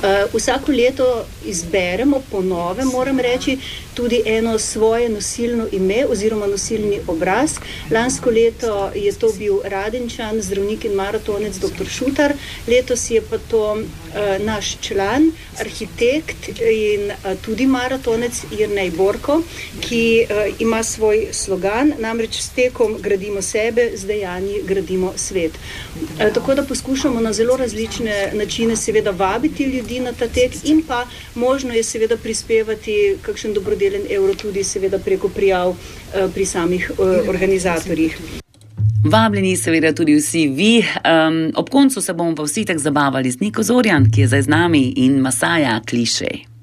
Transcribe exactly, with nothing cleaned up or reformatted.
Vsako leto izberemo po novem, moram reči, tudi eno svoje nosilno ime oziroma nosilni obraz. Lansko leto je to bil Radenčan, zdravnik in maratonec doktor Šutar, letos je pa to naš član, arhitekt in tudi maratonec Jernej Borko, ki ima svoj slogan, namreč s tekom gradimo sebe, z dejanji gradimo svet. Tako da poskušamo na zelo različne načine seveda vabiti ljudi na ta tek in pa možno je seveda prispevati kakšen dobrodelen evro tudi seveda preko prijav pri samih organizatorjih. Vabljeni seveda tudi vsi vi. Um, ob koncu se bomo pa vsi tak zabavali z Niko Zorjan, ki je zdaj z nami, in Masaja Klišej.